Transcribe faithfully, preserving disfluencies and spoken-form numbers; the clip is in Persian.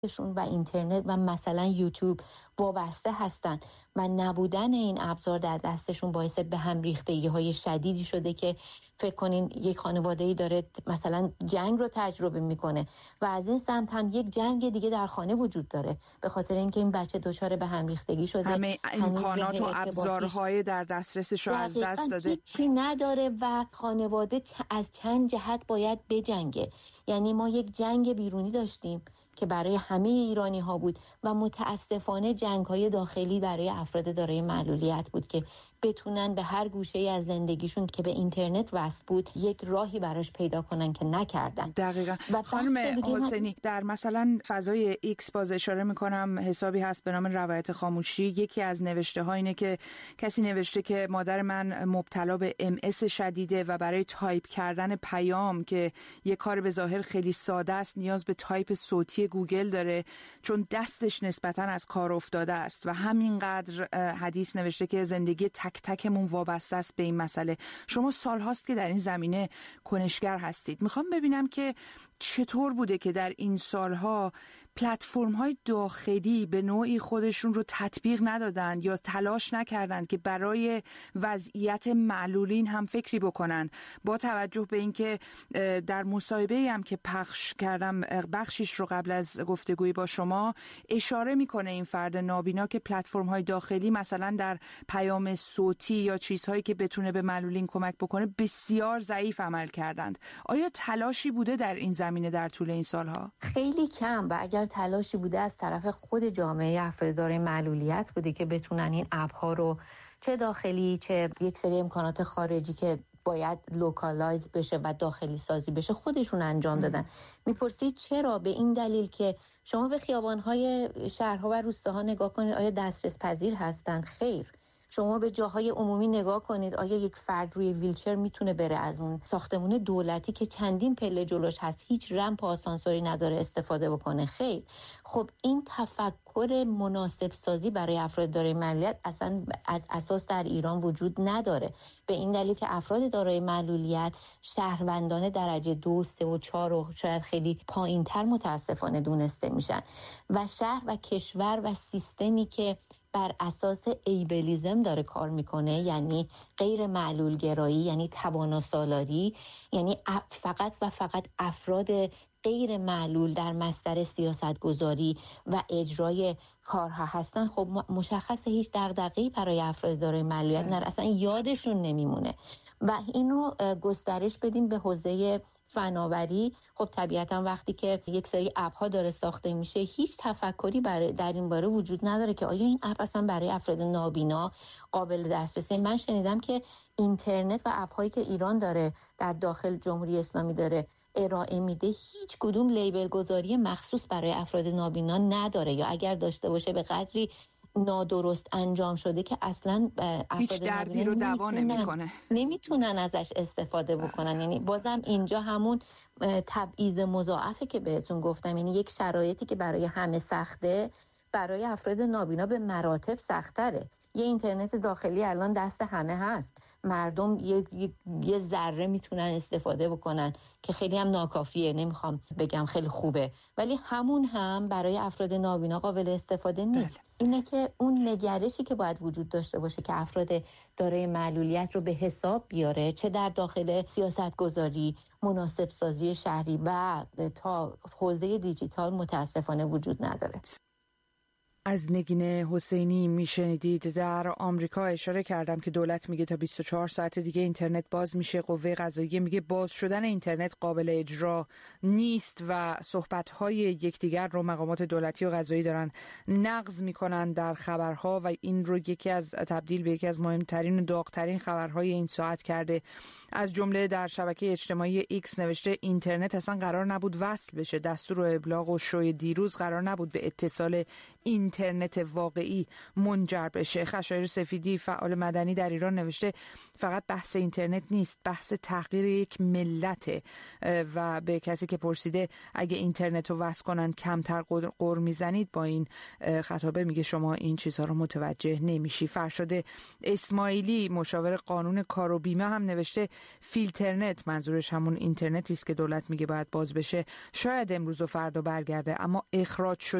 و اینترنت و مثلا یوتیوب وابسته هستن و نبودن این ابزار در دستشون باعث به هم ریختگی های شدیدی شده که فکر کنین یک خانواده‌ای داره مثلا جنگ رو تجربه میکنه و از این سمت هم یک جنگ دیگه در خانه وجود داره به خاطر اینکه این بچه دچار به هم ریختگی شده، همه امکانات و ابزارهای در دسترسش رو از دست داده، هیچی نداره و خانواده از چند جهت باید بجنگه. یعنی ما یک جنگ بیرونی داشتیم که برای همه ایرانی ها بود و متاسفانه جنگ های داخلی برای افراد دارای معلولیت بود که بتونن به هر گوشه ای از زندگیشون که به اینترنت وصل بود یک راهی براش پیدا کنن که نکردن. دقیقا. خانم حسینی در مثلا فضای ایکس باز اشاره میکنم حسابی هست به نام روایت خاموشی. یکی از نوشته ها اینه که کسی نوشته که مادر من مبتلا به ام اس شدیده و برای تایپ کردن پیام که یک کار به ظاهر خیلی ساده است نیاز به تایپ صوتی گوگل داره چون دستش نسبتاً از کار افتاده است و همینقدر حدیث نوشته که زندگی تک تکمون وابسته است به این مسئله. شما سال هاست که در این زمینه کنشگر هستید. میخوام ببینم که چطور بوده که در این سالها پلتفرم‌های داخلی به نوعی خودشون رو تطبیق ندادن یا تلاش نکردند که برای وضعیت معلولین هم فکری بکنن، با توجه به اینکه در مصاحبه‌ای هم که پخش کردم بخشیش رو قبل از گفتگوی با شما اشاره میکنه این فرد نابینا که پلتفرم‌های داخلی مثلا در پیام صوتی یا چیزهایی که بتونه به معلولین کمک بکنه بسیار ضعیف عمل کردند. آیا تلاشی بوده در این زمینه در طول این سالها؟ خیلی کم و اگر تلاشی بوده از طرف خود جامعه افراد دارای معلولیت بوده که بتونن این اپ‌ها رو چه داخلی چه یک سری امکانات خارجی که باید لوکالایز بشه و داخلی سازی بشه خودشون انجام دادن. میپرسید چرا؟ به این دلیل که شما به خیابان‌های شهرها و روستاها نگاه کنید آیا دسترس پذیر هستند؟ خیر. شما به جاهای عمومی نگاه کنید آیا یک فرد روی ویلچر میتونه بره از اون ساختمون دولتی که چندین پله جلوش هست هیچ رمپ و آسانسوری نداره استفاده بکنه؟ خیر. خب این تفکر مناسب سازی برای افراد دارای معلولیت اصلا از اساس در ایران وجود نداره، به این دلیل که افراد دارای معلولیت شهروندان درجه دو، سه و چهار و شاید خیلی پایین‌تر متاسفانه دونسته میشن و شهر و کشور و سیستمی که بر اساس ایبلیزم داره کار میکنه، یعنی غیر معلول گرایی، یعنی توانا سالاری، یعنی فقط و فقط افراد غیر معلول در مصدر سیاست گذاری و اجرای کارها هستن. خب مشخصه هیچ دغدغه‌ای برای افراد دارای معلولیت نداره، اصلا یادشون نمیمونه و اینو گسترش بدیم به حوزه فناوری. خب طبیعتا وقتی که یک سری اپ ها داره ساخته میشه هیچ تفکری برای در این باره وجود نداره که آیا این اپ اصلا برای افراد نابینا قابل دسترسه. من شنیدم که اینترنت و اپ هایی که ایران داره در داخل جمهوری اسلامی داره ارائه میده هیچ کدوم لیبل گذاری مخصوص برای افراد نابینا نداره یا اگر داشته باشه به قدری نادرست انجام شده که اصلا هیچ دردی رو دوا نمیکنه، نمیتونن ازش استفاده بکنن. یعنی بازم اینجا همون تبعیض مضاعفه که بهتون گفتم، یعنی یک شرایطی که برای همه سخته برای افراد نابینا به مراتب سخت‌تره. یه اینترنت داخلی الان دست همه هست، مردم یه, یه،, یه ذره میتونن استفاده بکنن که خیلی هم ناکافیه، نمیخوام بگم خیلی خوبه، ولی همون هم برای افراد نابینا قابل استفاده نیست. اینه که اون نگرشی که باید وجود داشته باشه که افراد دارای معلولیت رو به حساب بیاره، چه در داخل سیاست گذاری، مناسب سازی شهری و تا حوزه دیجیتال متاسفانه وجود نداره. از نگین حسینی میشنیدید. در آمریکا اشاره کردم که دولت میگه تا بیست و چهار ساعت دیگه اینترنت باز میشه، قوه قضاییه میگه باز شدن اینترنت قابل اجرا نیست و صحبت‌های یکدیگر رو مقامات دولتی و قضایی دارن نقض میکنن در خبرها و این رو یکی از تبدیل به یکی از مهمترین و داغ‌ترین خبرهای این ساعت کرده. از جمله در شبکه اجتماعی ایکس نوشته اینترنت اصلا قرار نبود وصل بشه، دستور و ابلاغ و شوی دیروز قرار نبود به اتصال این اینترنت واقعی منجر بشه. خشایار سفیدی فعال مدنی در ایران نوشته فقط بحث اینترنت نیست، بحث تغییر یک ملت و به کسی که پرسیده اگه اینترنت رو وصل کنن کمتر قر میزنید با این خطابه میگه شما این چیزها رو متوجه نمیشی. فرشاد اسماعیلی مشاور قانون کار و بیمه هم نوشته فیلترنت، منظورش همون اینترنتی است که دولت میگه باید باز بشه، شاید امروز و فردا برگرده، اما اخراج شده